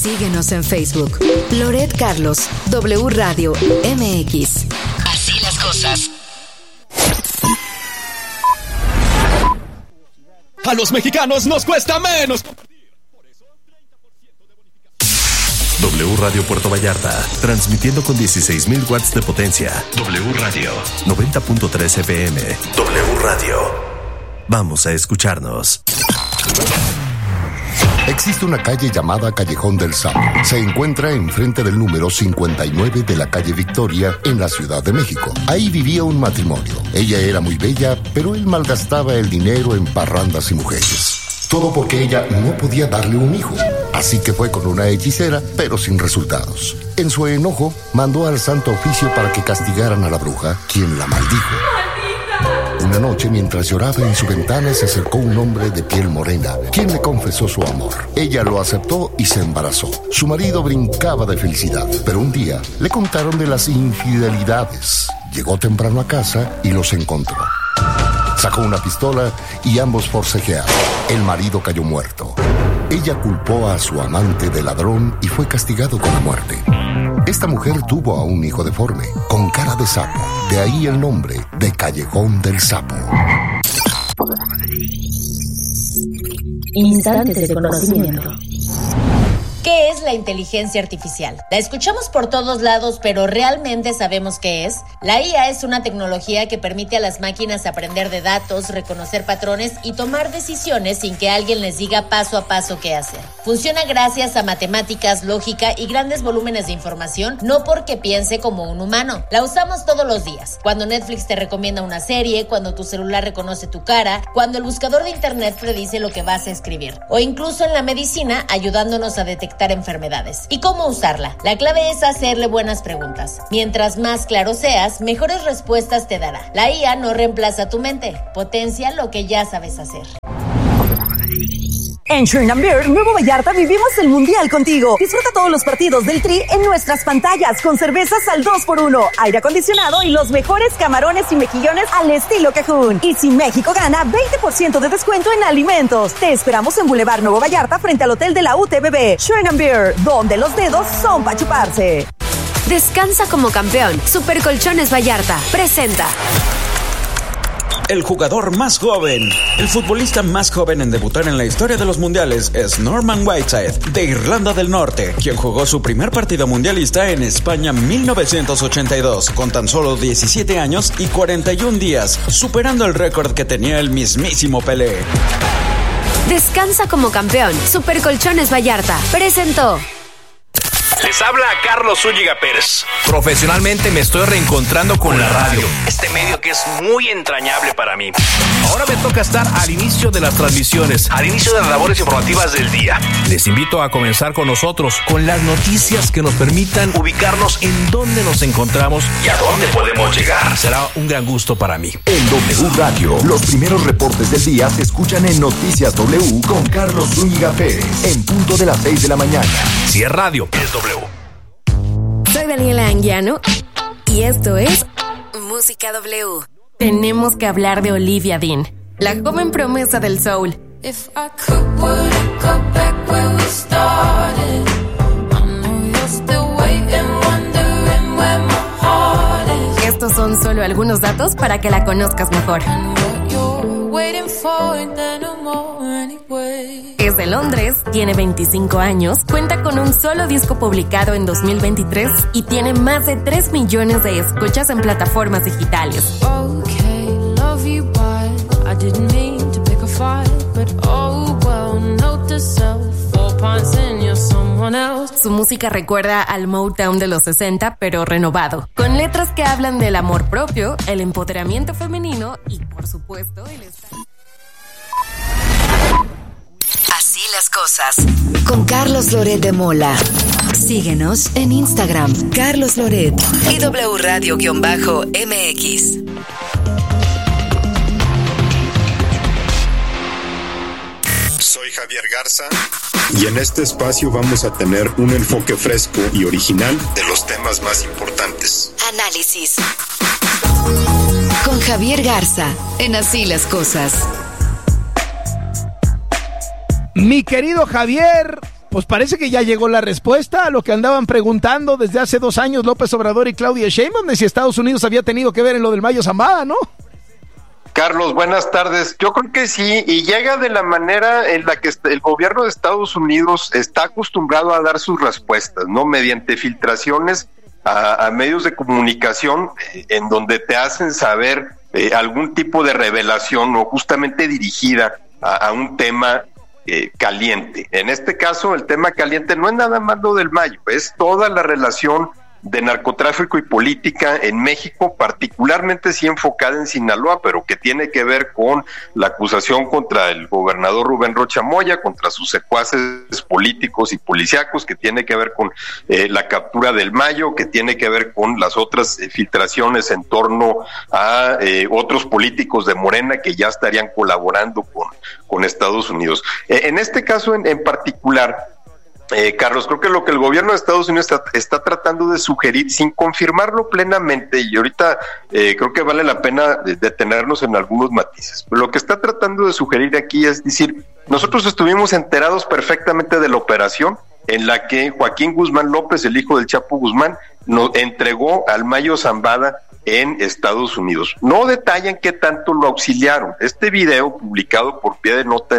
Síguenos en Facebook. Loret Carlos, W Radio MX. Así las cosas. A los mexicanos nos cuesta menos. W Radio Puerto Vallarta, transmitiendo con 16,000 watts de potencia. W Radio, 90.3 FM. W Radio. Vamos a escucharnos. Existe una calle llamada Callejón del Sapo. Se encuentra enfrente del número 59 de la calle Victoria, en la Ciudad de México. Ahí vivía un matrimonio. Ella era muy bella, pero él malgastaba el dinero en parrandas y mujeres. Todo porque ella no podía darle un hijo. Así que fue con una hechicera, pero sin resultados. En su enojo, mandó al Santo Oficio para que castigaran a la bruja, quien la maldijo. Una noche, mientras lloraba en su ventana, se acercó un hombre de piel morena, quien le confesó su amor. Ella lo aceptó y se embarazó. Su marido brincaba de felicidad, pero un día le contaron de las infidelidades. Llegó temprano a casa y los encontró. Sacó una pistola y ambos forcejearon. El marido cayó muerto. Ella culpó a su amante de ladrón y fue castigado con la muerte. Esta mujer tuvo a un hijo deforme, con cara de sapo. De ahí el nombre de Callejón del Sapo. Instantes de conocimiento. ¿Qué es la inteligencia artificial? La escuchamos por todos lados, pero ¿realmente sabemos qué es? La IA es una tecnología que permite a las máquinas aprender de datos, reconocer patrones y tomar decisiones sin que alguien les diga paso a paso qué hacer. Funciona gracias a matemáticas, lógica y grandes volúmenes de información, no porque piense como un humano. La usamos todos los días. Cuando Netflix te recomienda una serie, cuando tu celular reconoce tu cara, cuando el buscador de internet predice lo que vas a escribir, o incluso en la medicina ayudándonos a detectar enfermedades. ¿Y cómo usarla? La clave es hacerle buenas preguntas. Mientras más claro seas, mejores respuestas te dará. La IA no reemplaza tu mente, potencia lo que ya sabes hacer. En Shrine & Beer, Nuevo Vallarta, vivimos el Mundial contigo. Disfruta todos los partidos del Tri en nuestras pantallas, con cervezas al 2x1, aire acondicionado y los mejores camarones y mejillones al estilo Cajún. Y si México gana, 20% de descuento en alimentos. Te esperamos en Boulevard Nuevo Vallarta, frente al Hotel de la UTBB. Shrine & Beer, donde los dedos son para chuparse. Descansa como campeón. Super Colchones Vallarta presenta. El jugador más joven, el futbolista más joven en debutar en la historia de los mundiales es Norman Whiteside, de Irlanda del Norte, quien jugó su primer partido mundialista en España 1982, con tan solo 17 años y 41 días, superando el récord que tenía el mismísimo Pelé. Descansa como campeón. Super Colchones Vallarta presentó. Les habla Carlos Zúñiga Pérez. Profesionalmente me estoy reencontrando con la radio. Este medio que es muy entrañable para mí. Ahora me toca estar al inicio de las transmisiones. Al inicio de las labores informativas del día. Les invito a comenzar con nosotros, con las noticias que nos permitan ubicarnos en dónde nos encontramos y a dónde podemos llegar. Será un gran gusto para mí. En W Radio, los primeros reportes del día se escuchan en Noticias W con Carlos Zúñiga Pérez, en punto de las 6 de la mañana. Si es radio, es W. Soy Daniela Anguiano y esto es Música W. Tenemos que hablar de Olivia Dean, la joven promesa del soul. If I could, would I go back where we started? I know you're still waiting, wondering where my heart is. Estos son solo algunos datos para que la conozcas mejor. Es de Londres, tiene 25 años, cuenta con un solo disco publicado en 2023 y tiene más de 3 millones de escuchas en plataformas digitales. Su música recuerda al Motown de los 60, pero renovado, con letras que hablan del amor propio, el empoderamiento femenino y, por supuesto, el estado. Así las cosas. Con Carlos Loret de Mola. Síguenos en Instagram, Carlos Loret y W Radio-MX. Soy Javier Garza y en este espacio vamos a tener un enfoque fresco y original de los temas más importantes. Análisis. Con Javier Garza en Así las Cosas. Mi querido Javier, pues parece que ya llegó la respuesta a lo que andaban preguntando desde hace 2 años López Obrador y Claudia Sheinbaum, de si Estados Unidos había tenido que ver en lo del Mayo Zambada, ¿no? Carlos, buenas tardes. Yo creo que sí, y llega de la manera en la que el gobierno de Estados Unidos está acostumbrado a dar sus respuestas, ¿no? Mediante filtraciones a medios de comunicación en donde te hacen saber algún tipo de revelación o justamente dirigida a un tema caliente. En este caso, el tema caliente no es nada más lo del Mayo, es toda la relación de narcotráfico y política en México, particularmente sí enfocada en Sinaloa, pero que tiene que ver con la acusación contra el gobernador Rubén Rocha Moya, contra sus secuaces políticos y policíacos, que tiene que ver con la captura del Mayo, que tiene que ver con las otras filtraciones en torno a otros políticos de Morena que ya estarían colaborando con Estados Unidos. En este caso en particular, Carlos, creo que lo que el gobierno de Estados Unidos está tratando de sugerir, sin confirmarlo plenamente, y ahorita creo que vale la pena detenernos en algunos matices, pero lo que está tratando de sugerir aquí es decir, nosotros estuvimos enterados perfectamente de la operación en la que Joaquín Guzmán López, el hijo del Chapo Guzmán, nos entregó al Mayo Zambada en Estados Unidos. No detallan qué tanto lo auxiliaron. Este video publicado por pie de nota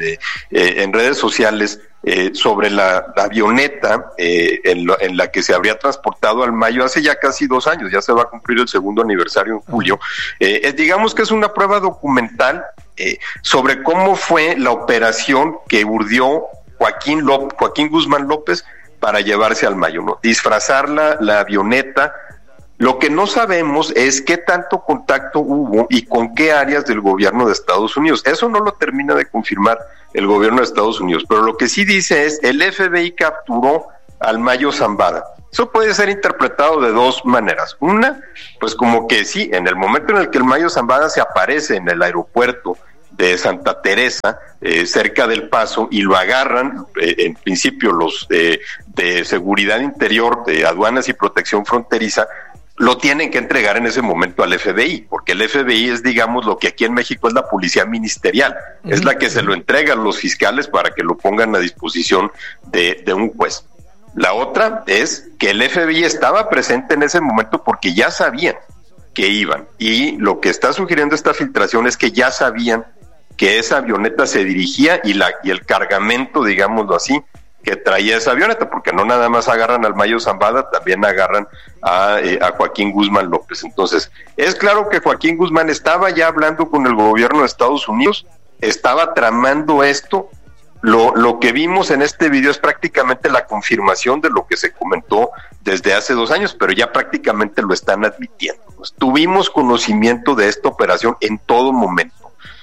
en redes sociales sobre la avioneta en la que se habría transportado al Mayo hace ya casi 2 años, ya se va a cumplir el 2º aniversario en julio, digamos que es una prueba documental sobre cómo fue la operación que urdió Joaquín Guzmán López para llevarse al Mayo, ¿no? Disfrazar la avioneta. Lo que no sabemos es qué tanto contacto hubo y con qué áreas del gobierno de Estados Unidos. Eso no lo termina de confirmar el gobierno de Estados Unidos, pero lo que sí dice es el FBI capturó al Mayo Zambada. Eso puede ser interpretado de 2 maneras. Una, pues como que sí, en el momento en el que el Mayo Zambada se aparece en el aeropuerto de Santa Teresa, cerca del Paso, y lo agarran, en principio los de Seguridad Interior, de Aduanas y Protección Fronteriza, lo tienen que entregar en ese momento al FBI, porque el FBI es, digamos, lo que aquí en México es la policía ministerial, es la que se lo entrega a los fiscales para que lo pongan a disposición de un juez. La otra es que el FBI estaba presente en ese momento porque ya sabían que iban, y lo que está sugiriendo esta filtración es que ya sabían que esa avioneta se dirigía y el cargamento, digámoslo así, que traía esa avioneta, porque no nada más agarran al Mayo Zambada, también agarran a Joaquín Guzmán López. Entonces, es claro que Joaquín Guzmán estaba ya hablando con el gobierno de Estados Unidos, estaba tramando esto. Lo que vimos en este video es prácticamente la confirmación de lo que se comentó desde hace 2 años, pero ya prácticamente lo están admitiendo. Tuvimos conocimiento de esta operación en todo momento.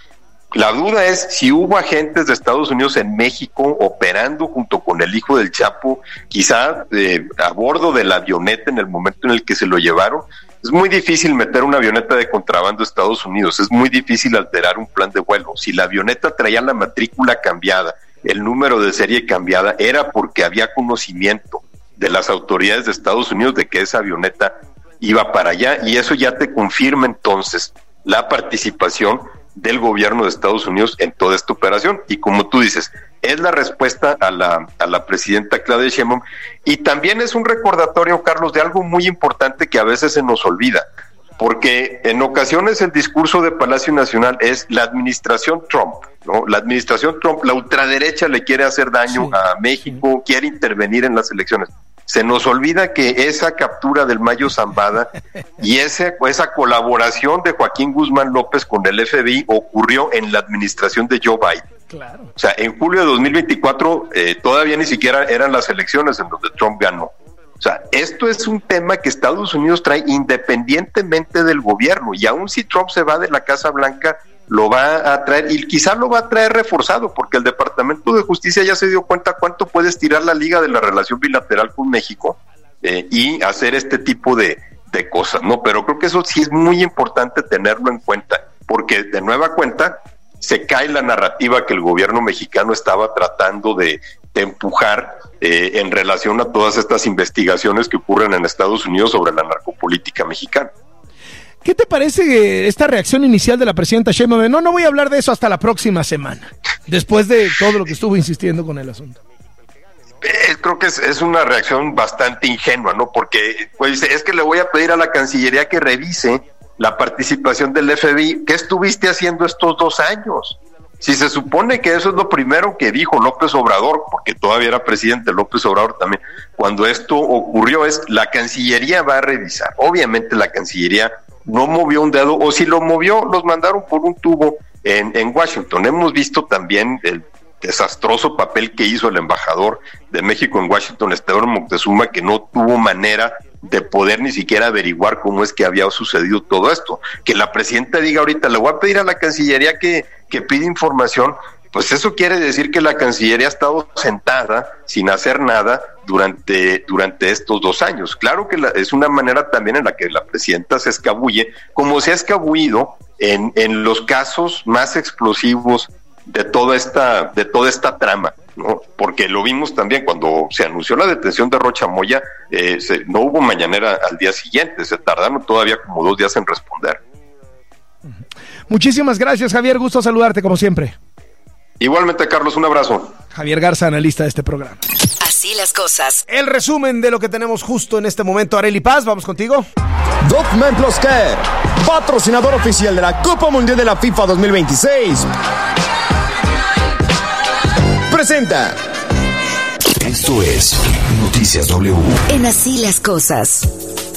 La duda es si hubo agentes de Estados Unidos en México operando junto con el hijo del Chapo, quizá a bordo de la avioneta en el momento en el que se lo llevaron. Es muy difícil meter una avioneta de contrabando a Estados Unidos, es muy difícil alterar un plan de vuelo. Si la avioneta traía la matrícula cambiada, el número de serie cambiada, era porque había conocimiento de las autoridades de Estados Unidos de que esa avioneta iba para allá, y eso ya te confirma entonces la participación del gobierno de Estados Unidos en toda esta operación. Y como tú dices, es la respuesta a la presidenta Claudia Sheinbaum, y también es un recordatorio, Carlos, de algo muy importante que a veces se nos olvida, porque en ocasiones el discurso de Palacio Nacional es la administración Trump, ¿no? La administración Trump, la ultraderecha le quiere hacer daño a México, quiere intervenir en las elecciones. Se nos olvida que esa captura del Mayo Zambada y esa colaboración de Joaquín Guzmán López con el FBI ocurrió en la administración de Joe Biden. Claro. O sea, en julio de 2024 todavía ni siquiera eran las elecciones en donde Trump ganó. O sea, esto es un tema que Estados Unidos trae independientemente del gobierno, y aun si Trump se va de la Casa Blanca, lo va a traer, y quizá lo va a traer reforzado, porque el Departamento de Justicia ya se dio cuenta cuánto puede estirar la liga de la relación bilateral con México y hacer este tipo de cosas, ¿no? Pero creo que eso sí es muy importante tenerlo en cuenta, porque de nueva cuenta se cae la narrativa que el gobierno mexicano estaba tratando de empujar en relación a todas estas investigaciones que ocurren en Estados Unidos sobre la narcopolítica mexicana. ¿Qué te parece esta reacción inicial de la presidenta Sheinbaum? No voy a hablar de eso hasta la próxima semana, después de todo lo que estuvo insistiendo con el asunto. creo que es una reacción bastante ingenua, ¿no? Porque pues es que le voy a pedir a la Cancillería que revise la participación del FBI. ¿Qué estuviste haciendo estos 2 años? Si se supone que eso es lo primero que dijo López Obrador, porque todavía era presidente López Obrador también, cuando esto ocurrió, es la Cancillería va a revisar. Obviamente la Cancillería no movió un dedo, o si lo movió, los mandaron por un tubo en Washington. Hemos visto también el desastroso papel que hizo el embajador de México en Washington, Esteban Moctezuma, que no tuvo manera de poder ni siquiera averiguar cómo es que había sucedido todo esto. Que la presidenta diga ahorita, le voy a pedir a la Cancillería que pida información, pues eso quiere decir que la Cancillería ha estado sentada sin hacer nada durante estos 2 años. Claro que es una manera también en la que la presidenta se escabulle, como se ha escabullido en los casos más explosivos de toda esta trama, ¿no? Porque lo vimos también cuando se anunció la detención de Rocha Moya, no hubo mañanera al día siguiente, se tardaron todavía como 2 días en responder. Muchísimas gracias, Javier, gusto saludarte como siempre. Igualmente, Carlos, un abrazo. Javier Garza, analista de este programa. Así las cosas. El resumen de lo que tenemos justo en este momento. Arely Paz, vamos contigo. Document Plus Care, patrocinador oficial de la Copa Mundial de la FIFA 2026. Presenta. Esto es Noticias W. En Así las cosas.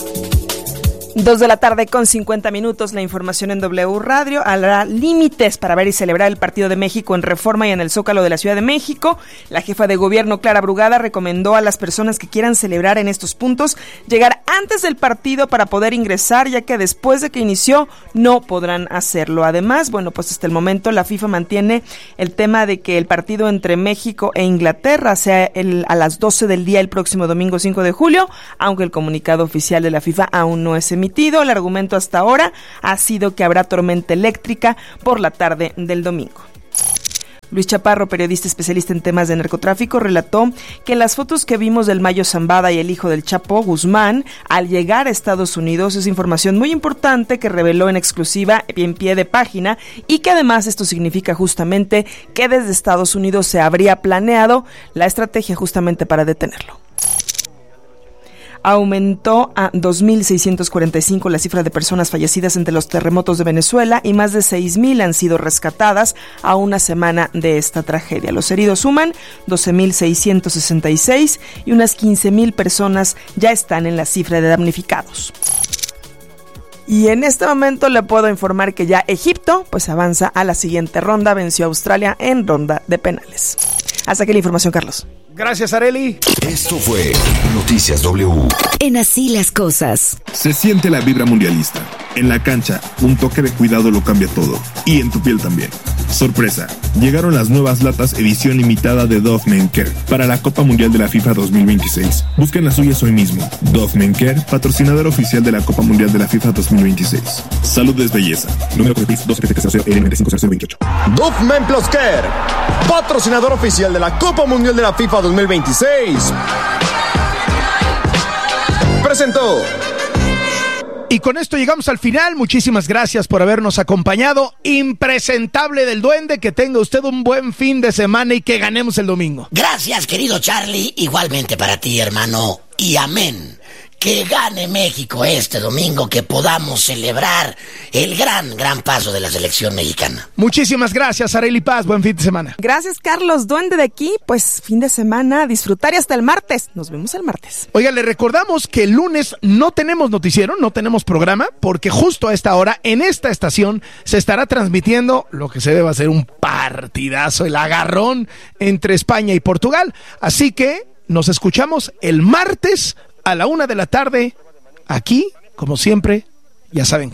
2:50 p.m. La información en W Radio. Habrá límites para ver y celebrar el partido de México en Reforma y en el Zócalo de la Ciudad de México. La jefa de gobierno, Clara Brugada, recomendó a las personas que quieran celebrar en estos puntos llegar antes del partido para poder ingresar, ya que después de que inició no podrán hacerlo. Además, pues hasta el momento la FIFA mantiene el tema de que el partido entre México e Inglaterra sea a las 12 del día el próximo domingo 5 de julio, aunque el comunicado oficial de la FIFA aún no es emitido. El argumento hasta ahora ha sido que habrá tormenta eléctrica por la tarde del domingo. Luis Chaparro, periodista especialista en temas de narcotráfico, relató que las fotos que vimos del Mayo Zambada y el hijo del Chapo, Guzmán, al llegar a Estados Unidos es información muy importante que reveló en exclusiva en pie de página y que además esto significa justamente que desde Estados Unidos se habría planeado la estrategia justamente para detenerlo. Aumentó a 2.645 la cifra de personas fallecidas entre los terremotos de Venezuela y más de 6.000 han sido rescatadas a una semana de esta tragedia. Los heridos suman 12.666 y unas 15.000 personas ya están en la cifra de damnificados. Y en este momento le puedo informar que ya Egipto avanza a la siguiente ronda, venció a Australia en ronda de penales. Hasta aquí la información, Carlos. Gracias, Arely. Esto fue Noticias W. En Así las cosas. Se siente la vibra mundialista. En la cancha, un toque de cuidado lo cambia todo. Y en tu piel también. Sorpresa, llegaron las nuevas latas edición limitada de Dove Men Care para la Copa Mundial de la FIFA 2026. Busquen las suyas hoy mismo. Dove Men Care, patrocinador oficial de la Copa Mundial de la FIFA 2026. Salud es belleza. Número de PIS 27300L950028. Dove Men Plus Care, patrocinador oficial de la Copa Mundial de la FIFA 2026. Presentó. Y con esto llegamos al final. Muchísimas gracias por habernos acompañado. Impresentable del Duende, que tenga usted un buen fin de semana y que ganemos el domingo. Gracias, querido Charlie. Igualmente para ti, hermano. Y amén. Que gane México este domingo, que podamos celebrar el gran paso de la selección mexicana. Muchísimas gracias, Arely Paz. Buen fin de semana. Gracias, Carlos. Duende de aquí, fin de semana, disfrutar y hasta el martes. Nos vemos el martes. Oiga, le recordamos que el lunes no tenemos noticiero, no tenemos programa, porque justo a esta hora, en esta estación, se estará transmitiendo lo que se debe hacer un partidazo, el agarrón entre España y Portugal. Así que nos escuchamos el martes a la 1 de la tarde, aquí, como siempre, ya saben.